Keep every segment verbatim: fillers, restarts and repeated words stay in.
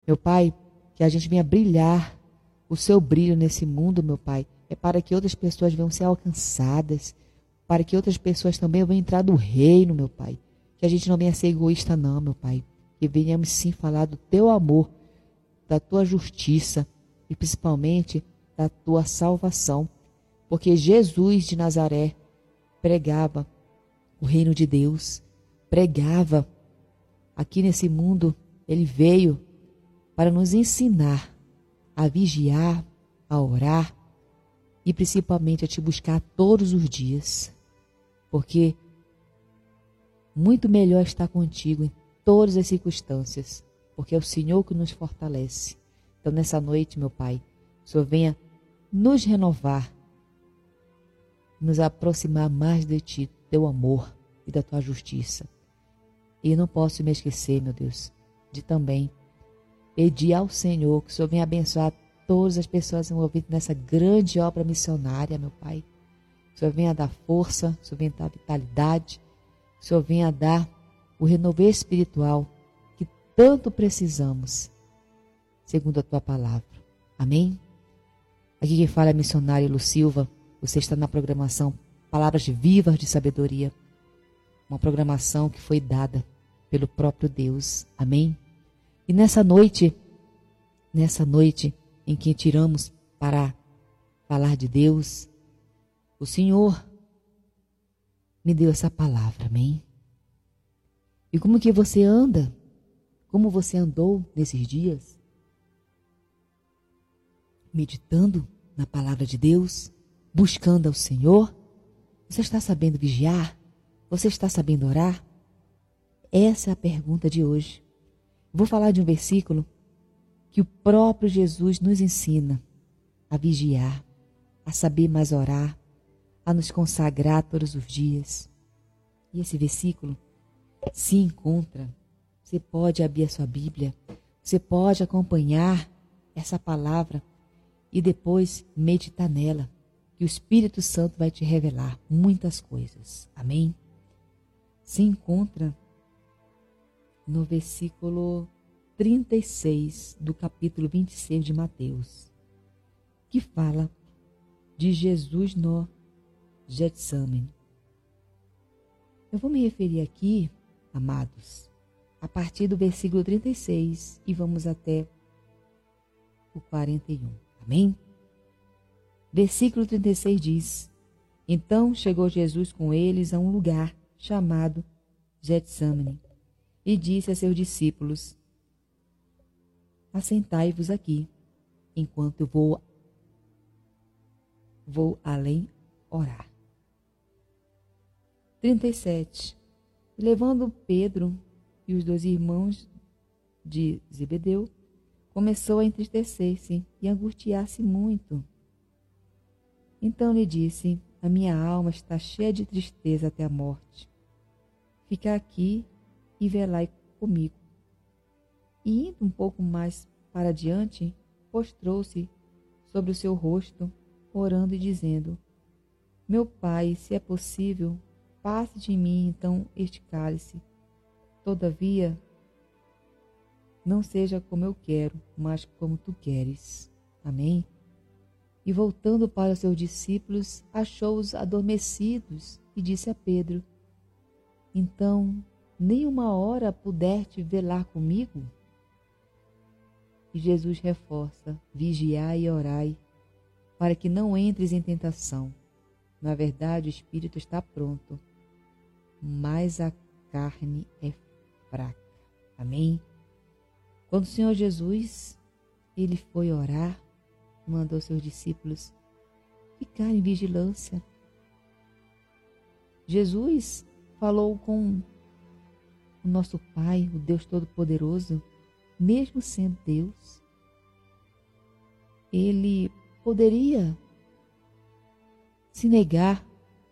Meu Pai, que a gente venha brilhar o seu brilho nesse mundo, meu Pai. É para que outras pessoas venham ser alcançadas, para que outras pessoas também venham entrar no reino, meu Pai. Que a gente não venha ser egoísta não, meu Pai. Que venhamos sim falar do teu amor, da tua justiça e principalmente da tua salvação. Porque Jesus de Nazaré pregava o reino de Deus, pregava aqui nesse mundo. Ele veio para nos ensinar a vigiar, a orar e principalmente a te buscar todos os dias. Porque muito melhor estar contigo em todas as circunstâncias, porque é o Senhor que nos fortalece. Então nessa noite, meu Pai, o Senhor venha nos renovar, nos aproximar mais de Ti, do Teu amor e da Tua justiça. E não posso me esquecer, meu Deus, de também pedir ao Senhor que o Senhor venha abençoar todas as pessoas envolvidas nessa grande obra missionária, meu Pai. Que o Senhor venha dar força, que o Senhor venha dar vitalidade, que o Senhor venha dar o renovo espiritual que tanto precisamos, segundo a Tua palavra. Amém? Aqui quem fala é a missionária Lu Silva. Você está na programação Palavras Vivas de Sabedoria, uma programação que foi dada pelo próprio Deus. Amém? E nessa noite, nessa noite em que tiramos para falar de Deus, o Senhor me deu essa palavra, amém? E como que você anda? Como você andou nesses dias? Meditando na palavra de Deus, buscando ao Senhor? Você está sabendo vigiar? Você está sabendo orar? Essa é a pergunta de hoje. Vou falar de um versículo que o próprio Jesus nos ensina a vigiar, a saber mais orar, a nos consagrar todos os dias. E esse versículo se encontra, você pode abrir a sua Bíblia, você pode acompanhar essa palavra e depois meditar nela, que o Espírito Santo vai te revelar muitas coisas. Amém? Se encontra no versículo trinta e seis do capítulo vinte e seis de Mateus, que fala de Jesus no Getsemane. Eu vou me referir aqui, amados, a partir do versículo trinta e seis e vamos até o quarenta e um. Amém? Versículo trinta e seis diz: Então chegou Jesus com eles a um lugar chamado Getsemane e disse a seus discípulos: Assentai-vos aqui, enquanto eu vou, vou além orar. trinta e sete. Levando Pedro e os dois irmãos de Zebedeu, começou a entristecer-se e angustiar-se muito. Então lhe disse: A minha alma está cheia de tristeza até a morte. Fica aqui e velai comigo. E indo um pouco mais para diante, prostrou-se sobre o seu rosto, orando e dizendo: Meu Pai, se é possível, passe de mim então este cálice. Todavia, não seja como eu quero, mas como tu queres. Amém? E voltando para os seus discípulos, achou-os adormecidos e disse a Pedro: Então, nem uma hora pudeste velar comigo? E Jesus reforça: Vigiai e orai, para que não entres em tentação. Na verdade, o espírito está pronto, mas a carne é fraca. Amém? Quando o Senhor Jesus, ele foi orar, mandou seus discípulos ficar em vigilância. Jesus falou com o nosso Pai, o Deus Todo-Poderoso, mesmo sendo Deus. Ele poderia se negar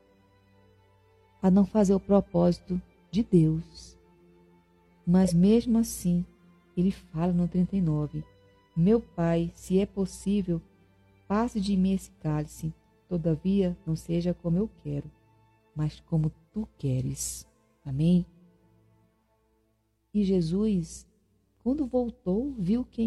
a não fazer o propósito de Deus. Mas mesmo assim, ele fala no trinta e nove: Meu Pai, se é possível, passe de mim esse cálice. Todavia, não seja como eu quero, mas como tu queres. Amém? E Jesus, quando voltou, viu quem